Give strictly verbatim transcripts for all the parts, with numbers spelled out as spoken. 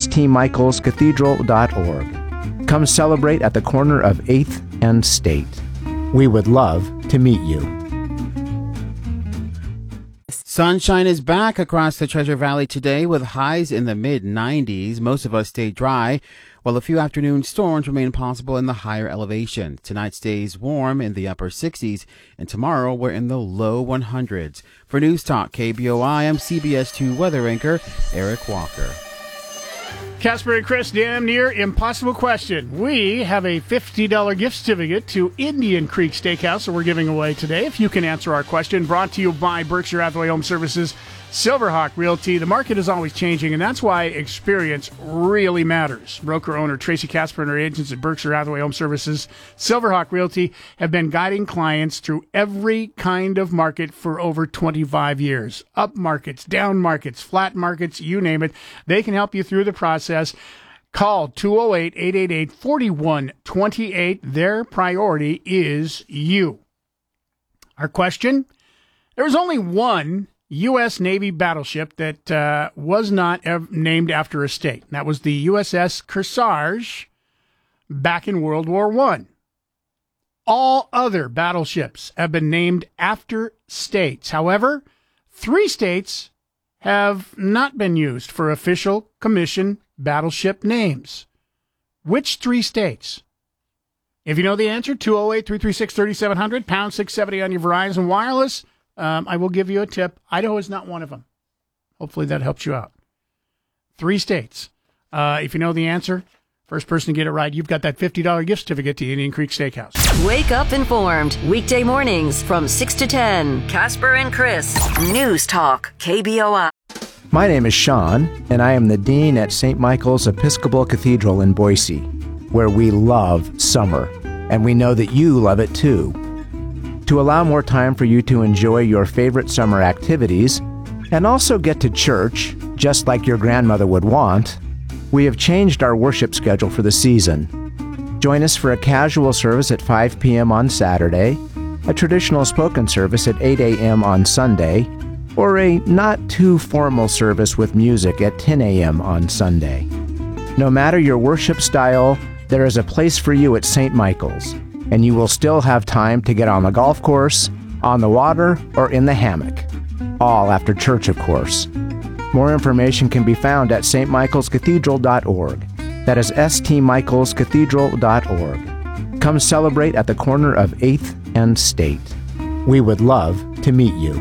t michaels cathedral dot org. Come celebrate at the corner of eighth and State. We would love to meet you. Sunshine is back across the Treasure Valley today with highs in the mid nineties. Most of us stay dry, while a few afternoon storms remain possible in the higher elevation. Tonight stays warm in the upper sixties, and tomorrow we're in the low hundreds. For News Talk K B O I, I'm C B S two weather anchor Eric Walker. Casper and Chris, damn near impossible question. We have a fifty dollars gift certificate to Indian Creek Steakhouse that we're giving away today. If you can answer our question, brought to you by Berkshire Hathaway Home Services, Silverhawk Realty. The market is always changing, and that's why experience really matters. Broker owner Tracy Casper and her agents at Berkshire Hathaway Home Services, Silverhawk Realty, have been guiding clients through every kind of market for over twenty-five years. Up markets, down markets, flat markets, you name it. They can help you through the process. Call two oh eight, eight eight eight, four one two eight. Their priority is you. Our question? There was only one U S Navy battleship that uh, was not ev- named after a state. That was the U S S Kearsarge back in World War One. All other battleships have been named after states. However, three states have not been used for official commission battleship names. Which three states? If you know the answer, two oh eight, three three six, three seven zero zero, pound six seventy on your Verizon Wireless. Um, I will give you a tip. Idaho is not one of them. Hopefully that helps you out. Three states. Uh, if you know the answer, first person to get it right, you've got that fifty dollars gift certificate to Indian Creek Steakhouse. Wake up informed. Weekday mornings from six to ten. Casper and Chris. News Talk. K B O I. My name is Sean, and I am the Dean at Saint Michael's Episcopal Cathedral in Boise, where we love summer, and we know that you love it too. To allow more time for you to enjoy your favorite summer activities and also get to church, just like your grandmother would want, we have changed our worship schedule for the season. Join us for a casual service at five p.m. on Saturday, a traditional spoken service at eight a.m. on Sunday, or a not-too-formal service with music at ten a.m. on Sunday. No matter your worship style, there is a place for you at Saint Michael's, and you will still have time to get on the golf course, on the water, or in the hammock. All after church, of course. More information can be found at st michaels cathedral dot org. That is s t michaels cathedral dot org. Come celebrate at the corner of eighth and State. We would love to meet you.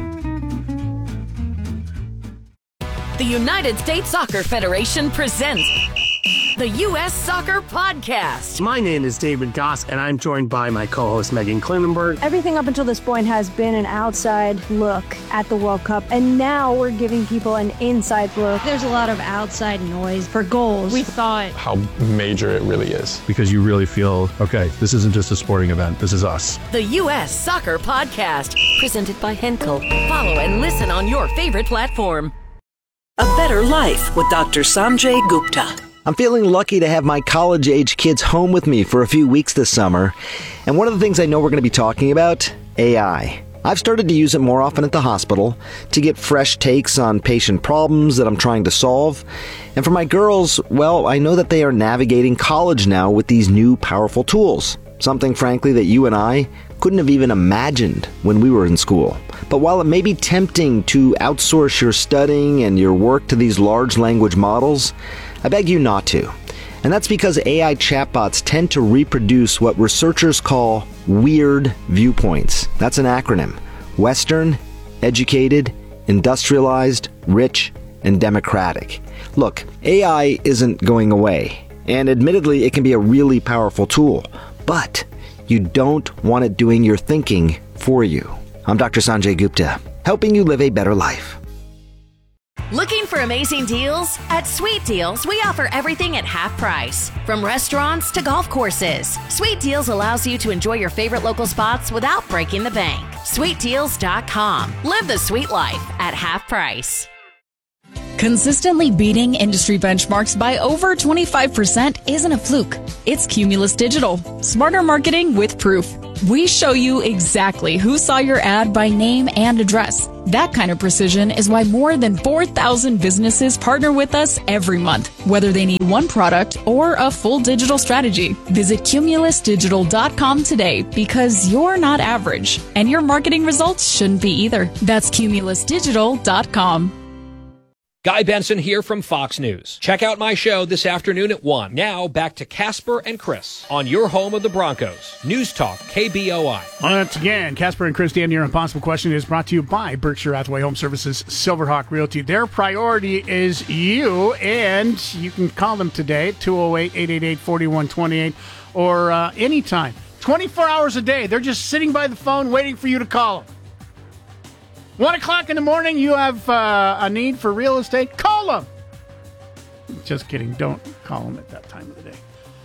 The United States Soccer Federation presents the U S Soccer Podcast. My name is David Goss, and I'm joined by my co-host Megan Klinenberg. Everything up until this point has been an outside look at the World Cup, and now we're giving people an inside look. There's a lot of outside noise for goals. We thought how major it really is. Because you really feel, okay, this isn't just a sporting event, this is us. The U S Soccer Podcast, presented by Henkel. Follow and listen on your favorite platform. A Better Life with Doctor Sanjay Gupta. I'm feeling lucky to have my college-age kids home with me for a few weeks this summer. And one of the things I know we're going to be talking about, A I. I've started to use it more often at the hospital to get fresh takes on patient problems that I'm trying to solve. And for my girls, well, I know that they are navigating college now with these new powerful tools. Something, frankly, that you and I couldn't have even imagined when we were in school. But while it may be tempting to outsource your studying and your work to these large language models, I beg you not to. And that's because A I chatbots tend to reproduce what researchers call weird viewpoints. That's an acronym. Western, educated, industrialized, rich, and democratic. Look, A I isn't going away. And admittedly, it can be a really powerful tool. But you don't want it doing your thinking for you. I'm Doctor Sanjay Gupta, helping you live a better life. Looking for amazing deals? At Sweet Deals, we offer everything at half price. From restaurants to golf courses, Sweet Deals allows you to enjoy your favorite local spots without breaking the bank. sweet deals dot com. Live the sweet life at half price. Consistently beating industry benchmarks by over twenty-five percent isn't a fluke. It's Cumulus Digital. Smarter marketing with proof. We show you exactly who saw your ad by name and address. That kind of precision is why more than four thousand businesses partner with us every month, whether they need one product or a full digital strategy. Visit cumulus digital dot com today because you're not average, and your marketing results shouldn't be either. That's cumulus digital dot com. Guy Benson here from Fox News. Check out my show this afternoon at one. Now back to Casper and Chris on your home of the Broncos. News Talk K B O I. Once again, Casper and Chris, damn near impossible question is brought to you by Berkshire Hathaway Home Services, Silverhawk Realty. Their priority is you, and you can call them today at two oh eight, eight eight eight, four one two eight or uh, anytime. twenty-four hours a day. They're just sitting by the phone waiting for you to call them. One o'clock in the morning, you have uh, a need for real estate, call them. Just kidding. Don't call them at that time of the day.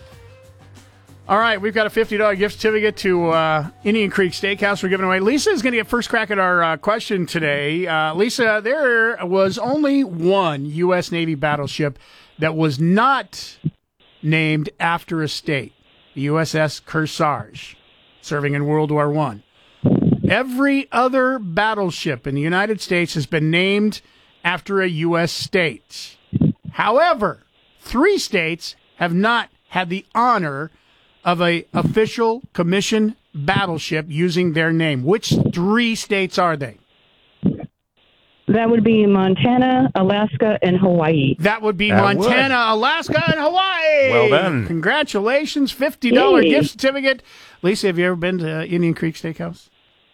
All right, we've got a fifty dollars gift certificate to uh, Indian Creek Steakhouse we're giving away. Lisa is going to get first crack at our uh, question today. Uh, Lisa, there was only one U S Navy battleship that was not named after a state, the U S S Kearsarge, serving in World War One. Every other battleship in the United States has been named after a U S state. However, three states have not had the honor of a official commissioned battleship using their name. Which three states are they? That would be Montana, Alaska, and Hawaii. That would be That Montana, would. Alaska, and Hawaii. Well done. Congratulations, fifty dollars Yay. gift certificate. Lisa, have you ever been to Indian Creek Steakhouse?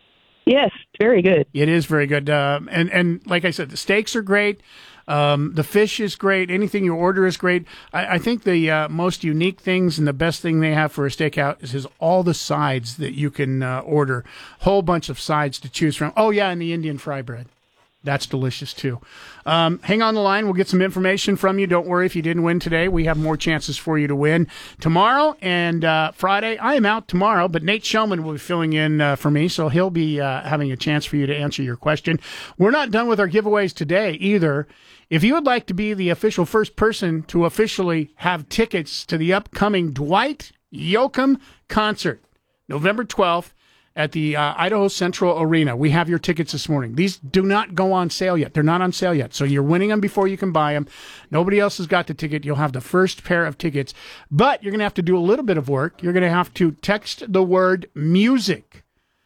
Yes, very good. It is very good. Um, and, and like I said, the steaks are great. Um, the fish is great. Anything you order is great. I, I think the uh, most unique things and the best thing they have for a steakhouse is, is all the sides that you can uh, order. Whole bunch of sides to choose from. Oh, yeah, and the Indian fry bread. That's delicious, too. Um, hang on the line. We'll get some information from you. Don't worry if you didn't win today. We have more chances for you to win tomorrow and uh, Friday. I am out tomorrow, but Nate Shellman will be filling in uh, for me, so he'll be uh, having a chance for you to answer your question. We're not done with our giveaways today either. If you would like to be the official first person to officially have tickets to the upcoming Dwight Yoakam concert, November twelfth, at the uh, Idaho Central Arena. We have your tickets this morning. These do not go on sale yet. They're not on sale yet. So you're winning them before you can buy them. Nobody else has got the ticket. You'll have the first pair of tickets. But you're going to have to do a little bit of work. You're going to have to text the word music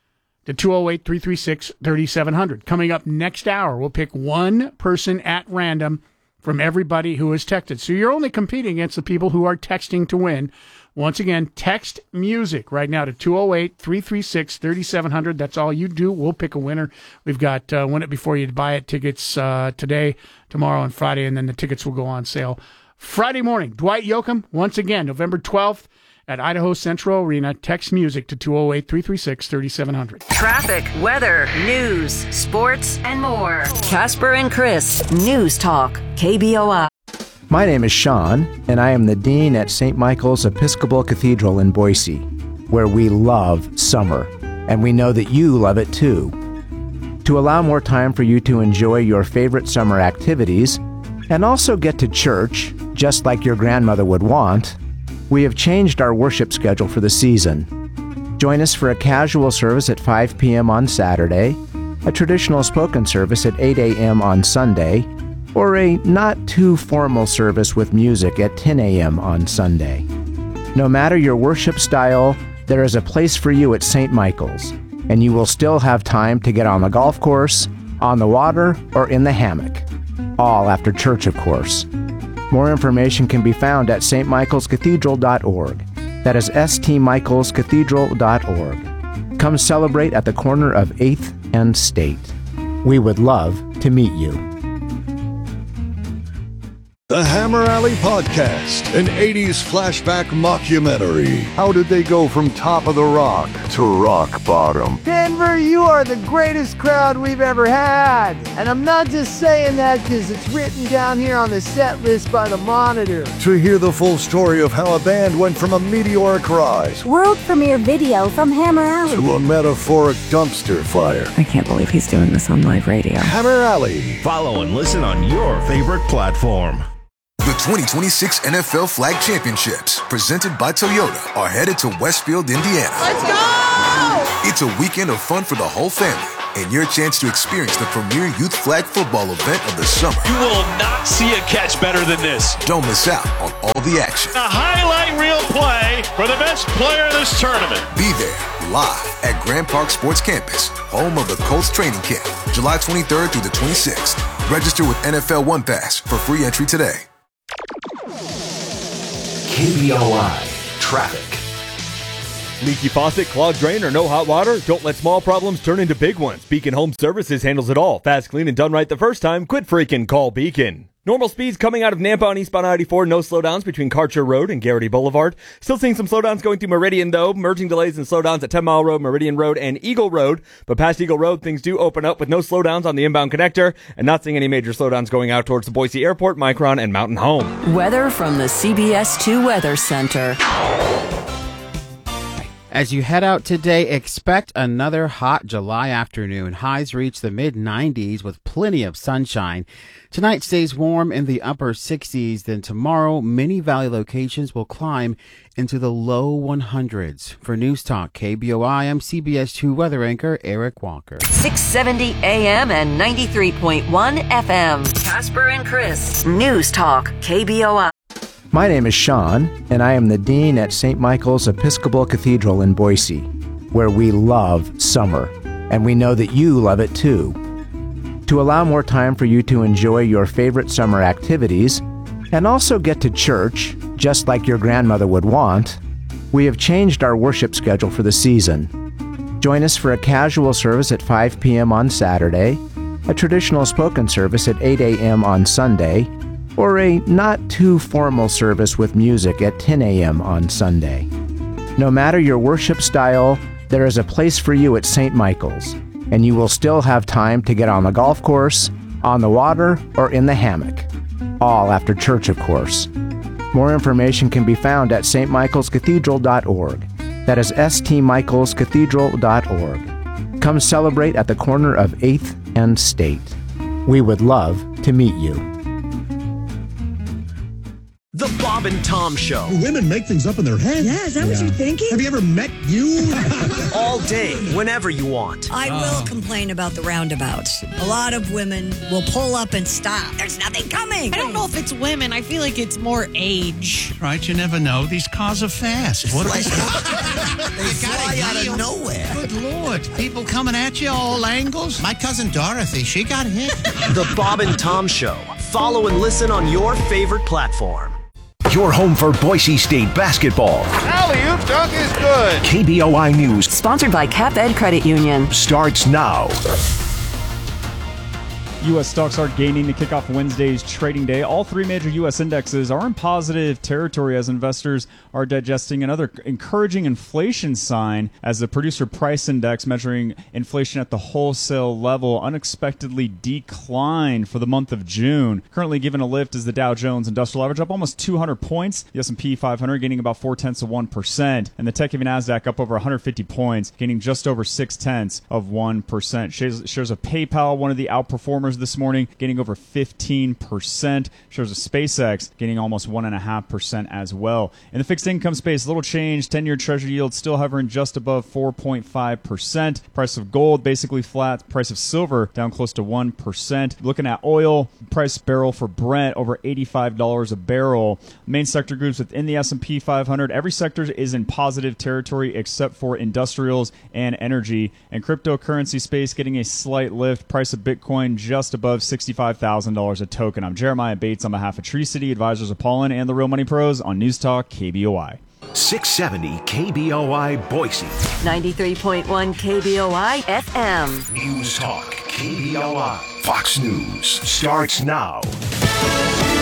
to two oh eight, three three six, three seven zero zero. Coming up next hour, we'll pick one person at random from everybody who has texted. So you're only competing against the people who are texting to win. Once again, text music right now to two oh eight, three three six, three seven zero zero. That's all you do. We'll pick a winner. We've got uh, Win It Before You Buy It tickets uh, today, tomorrow, and Friday, and then the tickets will go on sale Friday morning. Dwight Yoakam, once again, November twelfth at Idaho Central Arena. Text music to two oh eight, three three six, three seven zero zero. Traffic, weather, news, sports, and more. Casper and Chris, News Talk, K B O I. My name is Sean, and I am the Dean at Saint Michael's Episcopal Cathedral in Boise, where we love summer, and we know that you love it too. To allow more time for you to enjoy your favorite summer activities, and also get to church, just like your grandmother would want, we have changed our worship schedule for the season. Join us for a casual service at five p.m. on Saturday, a traditional spoken service at eight a.m. on Sunday, or a not-too-formal service with music at ten a.m. on Sunday. No matter your worship style, there is a place for you at Saint Michael's, and you will still have time to get on the golf course, on the water, or in the hammock. All after church, of course. More information can be found at s t michaels cathedral dot org. That is s t michaels cathedral dot org. Come celebrate at the corner of eighth and State. We would love to meet you. The Hammer Alley Podcast, an eighties flashback mockumentary. How did they go from top of the rock to rock bottom? Denver, you are the greatest crowd we've ever had. And I'm not just saying that because it's written down here on the set list by the Monitor. To hear the full story of how a band went from a meteoric rise world premiere video from Hammer Alley to a metaphoric dumpster fire. I can't believe he's doing this on live radio. Hammer Alley. Follow and listen on your favorite platform. The twenty twenty-six N F L Flag Championships, presented by Toyota, are headed to Westfield, Indiana. Let's go! It's a weekend of fun for the whole family, and your chance to experience the premier youth flag football event of the summer. You will not see a catch better than this. Don't miss out on all the action. A highlight reel play for the best player in this tournament. Be there, live at Grand Park Sports Campus, home of the Colts training camp, July twenty-third through the twenty-sixth. Register with N F L One Pass for free entry today. K B O I Traffic. Leaky faucet, clogged drain, or no hot water? Don't let small problems turn into big ones. Beacon Home Services handles it all. Fast, clean, and done right the first time. Quit freaking. Call Beacon. Normal speeds coming out of Nampa on eastbound I eighty-four. No slowdowns between Karcher Road and Garrity Boulevard. Still seeing some slowdowns going through Meridian, though. Merging delays and slowdowns at ten Mile Road, Meridian Road, and Eagle Road. But past Eagle Road, things do open up with no slowdowns on the inbound connector. And not seeing any major slowdowns going out towards the Boise Airport, Micron, and Mountain Home. Weather from the C B S two Weather Center. As you head out today, expect another hot July afternoon. Highs reach the mid nineties with plenty of sunshine. Tonight stays warm in the upper sixties. Then tomorrow, many valley locations will climb into the low hundreds. For News Talk K B O I, I'm C B S two weather anchor Eric Walker. six seventy A M and ninety-three point one F M. Casper and Chris. News Talk K B O I. My name is Sean, and I am the Dean at Saint Michael's Episcopal Cathedral in Boise, where we love summer, and we know that you love it too. To allow more time for you to enjoy your favorite summer activities, and also get to church, just like your grandmother would want, we have changed our worship schedule for the season. Join us for a casual service at five p.m. on Saturday, a traditional spoken service at eight a.m. on Sunday, or a not-too-formal service with music at ten a.m. on Sunday. No matter your worship style, there is a place for you at Saint Michael's, and you will still have time to get on the golf course, on the water, or in the hammock. All after church, of course. More information can be found at s t michaels cathedral dot org. That is s t michaels cathedral dot org. Come celebrate at the corner of eighth and State. We would love to meet you. The Bob and Tom Show. Women make things up in their head. Yeah, is that yeah. what you're thinking? Have you ever met you? All day, whenever you want. I oh. will complain about the roundabouts. A lot of women will pull up and stop. There's nothing coming. I don't know if it's women. I feel like it's more age. Right, you never know. These cars are fast. What are they? They fly out of nowhere. Good Lord. People coming at you all angles. My cousin Dorothy, she got hit. The Bob and Tom Show. Follow and listen on your favorite platform. Your home for Boise State basketball. Alley-oop dunk is good. K B O I News. Sponsored by Cap Ed Credit Union. Starts now. U S stocks are gaining to kick off Wednesday's trading day. All three major U S indexes are in positive territory as investors are digesting another encouraging inflation sign as the producer price index measuring inflation at the wholesale level unexpectedly declined for the month of June. Currently given a lift is the Dow Jones Industrial Average up almost two hundred points. The S and P five hundred gaining about four tenths of one percent. And the tech-heavy NASDAQ up over one hundred fifty points, gaining just over six tenths of one percent. Shares, shares of PayPal, one of the outperformers this morning, gaining over fifteen percent. Shares of SpaceX gaining almost one point five percent as well. In the fixed income space, little change. ten-year Treasury yield still hovering just above four point five percent. Price of gold basically flat. Price of silver down close to one percent. Looking at oil, price barrel for Brent over eighty-five dollars a barrel. Main sector groups within the S and P five hundred, every sector is in positive territory except for industrials and energy. And cryptocurrency space getting a slight lift. Price of Bitcoin just above sixty-five thousand dollars a token. I'm Jeremiah Bates on behalf of Tree City Advisors of Pollen and the Real Money Pros on News Talk K B O I. six seventy K B O I Boise. ninety-three point one K B O I F M. News Talk K B O I. Fox News starts now.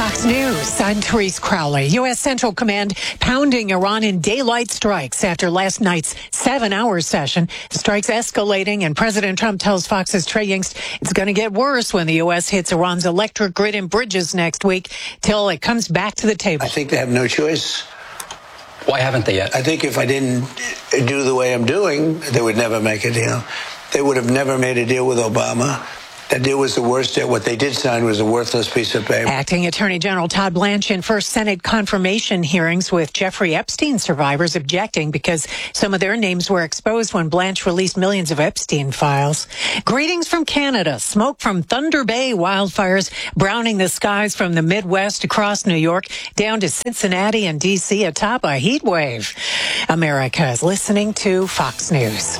Fox News, I'm Therese Crowley. U S. Central Command pounding Iran in daylight strikes after last night's seven-hour session. The strikes escalating, and President Trump tells Fox's Trey Yingst it's going to get worse when the U S hits Iran's electric grid and bridges next week till it comes back to the table. I think they have no choice. Why haven't they yet? I think if I didn't do the way I'm doing, they would never make a deal. They would have never made a deal with Obama. That deal was the worst deal. What they did sign was a worthless piece of paper. Acting Attorney General Todd Blanche in first Senate confirmation hearings with Jeffrey Epstein survivors objecting because some of their names were exposed when Blanche released millions of Epstein files. Greetings from Canada. Smoke from Thunder Bay wildfires browning the skies from the Midwest across New York down to Cincinnati and D C atop a heat wave. America is listening to Fox News.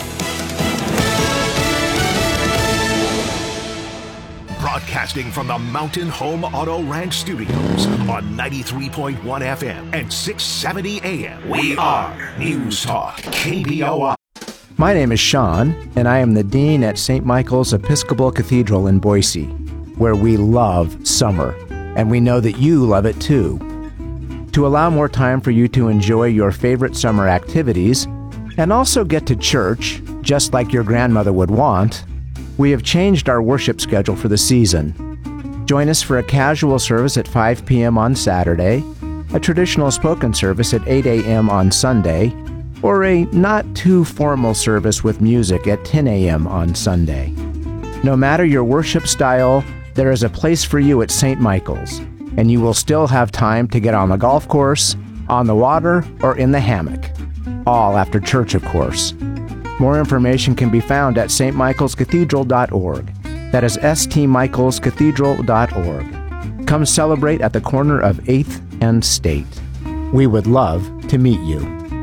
Broadcasting from the Mountain Home Auto Ranch Studios on ninety-three point one F M and six seventy A M. We are News Talk K B O I. My name is Sean, and I am the Dean at Saint Michael's Episcopal Cathedral in Boise, where we love summer, and we know that you love it too. To allow more time for you to enjoy your favorite summer activities, and also get to church, just like your grandmother would want, we have changed our worship schedule for the season. Join us for a casual service at five p.m. on Saturday, a traditional spoken service at eight a.m. on Sunday, or a not-too-formal service with music at ten a.m. on Sunday. No matter your worship style, there is a place for you at Saint Michael's, and you will still have time to get on the golf course, on the water, or in the hammock. All after church, of course. More information can be found at s t michaels cathedral dot org. That is s t michaels cathedral dot org. Come celebrate at the corner of eighth and State. We would love to meet you.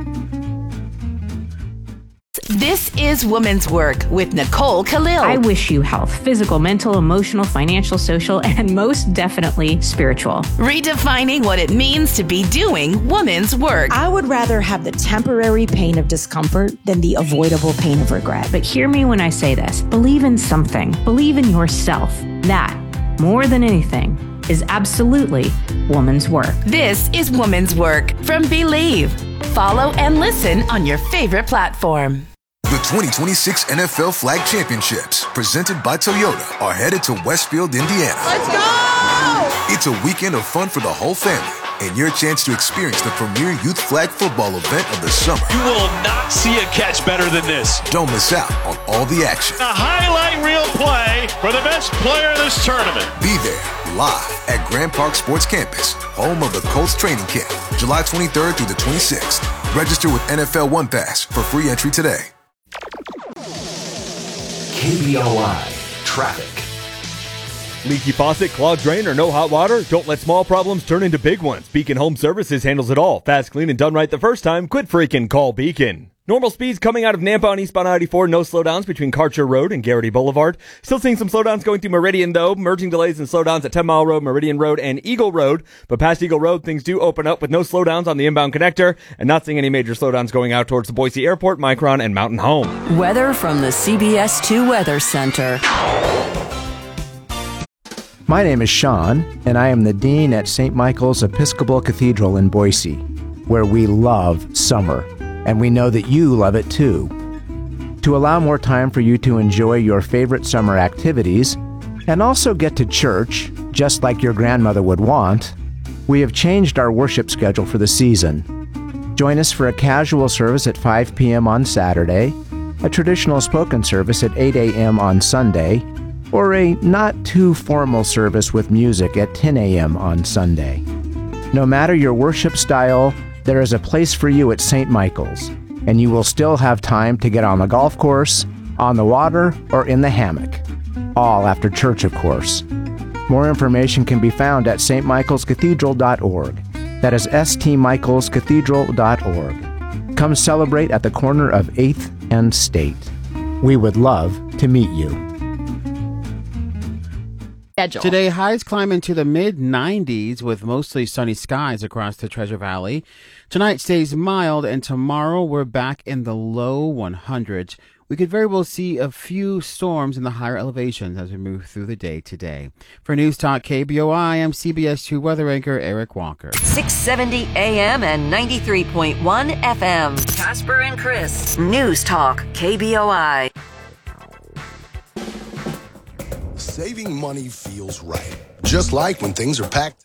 This is Women's Work with Nicole Khalil. I wish you health, physical, mental, emotional, financial, social, and most definitely spiritual. Redefining what it means to be doing women's work. I would rather have the temporary pain of discomfort than the avoidable pain of regret. But hear me when I say this. Believe in something. Believe in yourself. That, more than anything, is absolutely woman's work. This is Women's Work from Believe. Follow and listen on your favorite platform. The twenty twenty-six N F L Flag Championships, presented by Toyota, are headed to Westfield, Indiana. Let's go! It's a weekend of fun for the whole family, and your chance to experience the premier youth flag football event of the summer. You will not see a catch better than this. Don't miss out on all the action. A highlight reel play for the best player in this tournament. Be there, live at Grand Park Sports Campus, home of the Colts training camp, July twenty-third through the twenty-sixth. Register with N F L One Pass for free entry today. K B O I Traffic. Leaky faucet, clogged drain, or no hot water? Don't let small problems turn into big ones. Beacon Home Services handles it all. Fast, clean, and done right the first time. Quit freaking, call Beacon. Normal speeds coming out of Nampa on eastbound I eighty-four. No slowdowns between Karcher Road and Garrity Boulevard. Still seeing some slowdowns going through Meridian, though. Merging delays and slowdowns at ten mile Road, Meridian Road, and Eagle Road. But past Eagle Road, things do open up with no slowdowns on the inbound connector. And not seeing any major slowdowns going out towards the Boise Airport, Micron, and Mountain Home. Weather from the C B S two Weather Center. My name is Sean, and I am the Dean at Saint Michael's Episcopal Cathedral in Boise, where we love summer, and we know that you love it too. To allow more time for you to enjoy your favorite summer activities, and also get to church, just like your grandmother would want, we have changed our worship schedule for the season. Join us for a casual service at five p.m. on Saturday, a traditional spoken service at eight a.m. on Sunday, or a not-too-formal service with music at ten a.m. on Sunday. No matter your worship style, there is a place for you at Saint Michael's, and you will still have time to get on the golf course, on the water, or in the hammock. All after church, of course. More information can be found at s t michaels cathedral dot org. That is s t michaels cathedral dot org. Come celebrate at the corner of eighth and State. We would love to meet you. Today, highs climb into the mid nineties with mostly sunny skies across the Treasure Valley. Tonight stays mild, and tomorrow we're back in the low one hundreds we could very well see a few storms in the higher elevations as we move through the day today. For News Talk K B O I, I'm C B S two weather anchor Eric Walker. six seventy A M and ninety-three point one F M. Casper and Chris. News Talk K B O I. Saving money feels right. Just like when things are packed.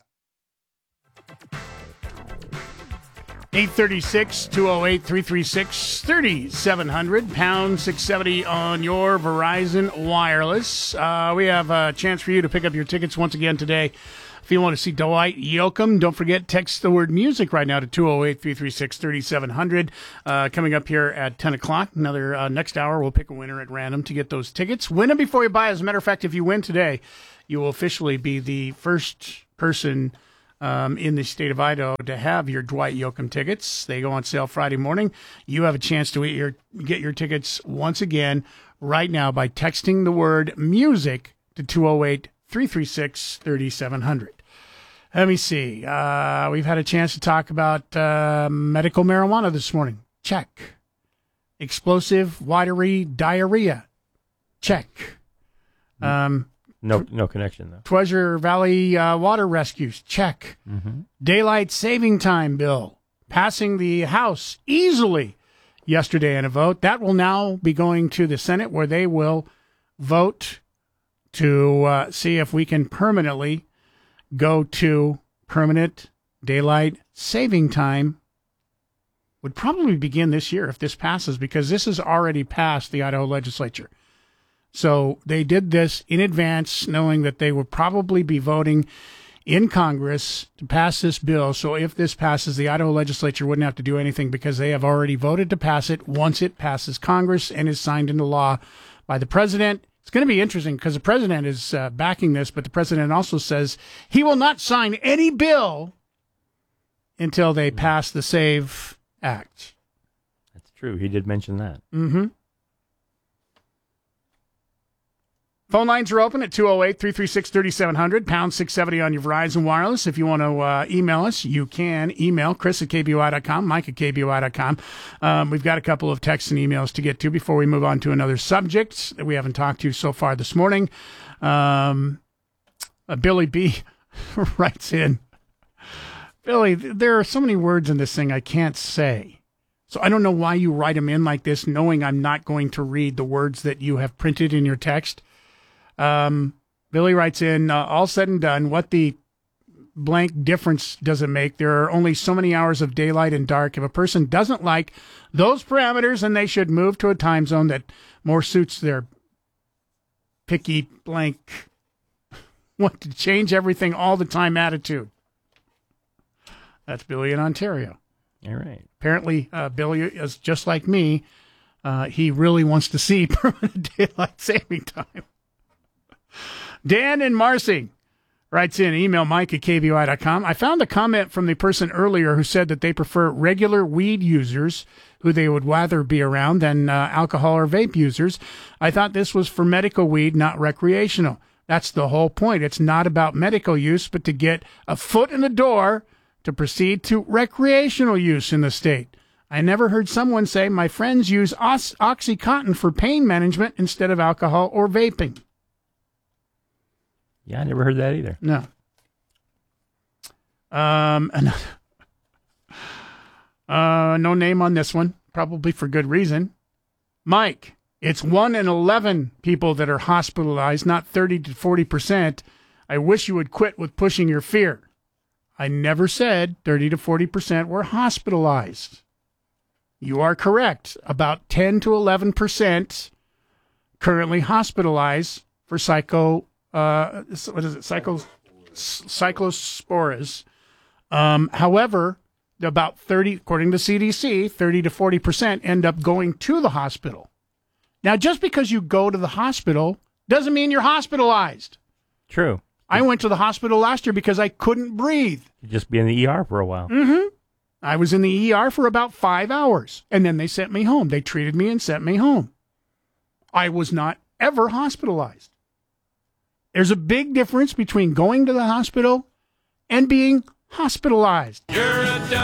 eight thirty-six, two oh eight, three three six, three seven hundred, pound six seventy on your Verizon Wireless. Uh, we have a chance for you to pick up your tickets once again today. If you want to see Dwight Yoakam, don't forget, text the word music right now to two oh eight, three three six, three seven hundred. Uh, coming up here at ten o'clock, another uh, next hour, we'll pick a winner at random to get those tickets. Win them before you buy. As a matter of fact, if you win today, you will officially be the first person Um, in the state of Idaho to have your Dwight Yoakam tickets. They go on sale Friday morning. You have a chance to get your, get your tickets once again right now by texting the word music to two oh eight, three three six, three seven hundred. Let me see. Uh, we've had a chance to talk about uh, medical marijuana this morning. Check. Explosive watery diarrhea. Check. Um, No, no connection though. Treasure Valley uh, water rescues, check. Mm-hmm. Daylight saving time bill passing the House easily yesterday in a vote. That will now be going to the Senate, where they will vote to uh, see if we can permanently go to permanent daylight saving time. Would probably begin this year if this passes, because this has already passed the Idaho legislature. So they did this in advance, knowing that they would probably be voting in Congress to pass this bill. So if this passes, the Idaho legislature wouldn't have to do anything, because they have already voted to pass it once it passes Congress and is signed into law by the president. It's going to be interesting because the president is uh, backing this, but the president also says he will not sign any bill until they pass the SAVE Act. That's true. He did mention that. Mm-hmm. Phone lines are open at two oh eight, three three six, three seven hundred, pound six seventy on your Verizon Wireless. If you want to uh, email us, you can email Chris at K B O I dot com, Mike at K B O I dot com. Um, we've got a couple of texts and emails to get to before we move on to another subject that we haven't talked to so far this morning. Um, uh, Billy B. writes in, Billy, there are so many words in this thing I can't say. So I don't know why you write them in like this, knowing I'm not going to read the words that you have printed in your text. Um, Billy writes in, uh, all said and done, what the blank difference does it make? There are only so many hours of daylight and dark. If a person doesn't like those parameters, then they should move to a time zone that more suits their picky blank, want to change everything all the time attitude. That's Billy in Ontario. All right. Apparently, uh, Billy is just like me. Uh, he really wants to see permanent daylight saving time. Dan in Marsing writes in, email Mike at K B O I dot com. I found a comment from the person earlier who said that they prefer regular weed users who they would rather be around than uh, alcohol or vape users. I thought this was for medical weed, not recreational. That's the whole point. It's not about medical use, but to get a foot in the door to proceed to recreational use in the state. I never heard someone say, my friends use Ox- Oxycontin for pain management instead of alcohol or vaping. Yeah, I never heard that either. No. Um, uh, no name on this one, probably for good reason. Mike, it's one in eleven people that are hospitalized, not thirty to forty percent. I wish you would quit with pushing your fear. I never said thirty to forty percent were hospitalized. You are correct. About ten to eleven percent currently hospitalized for psycho Uh, what is it? Cyclo, cyclosporas. Um, however, about thirty, according to C D C, thirty to forty percent end up going to the hospital. Now, just because you go to the hospital doesn't mean you're hospitalized. True. I went to the hospital last year because I couldn't breathe. You'd just be in the E R for a while. Mm-hmm. I was in the E R for about five hours, and then they sent me home. They treated me and sent me home. I was not ever hospitalized. There's a big difference between going to the hospital and being hospitalized. You're a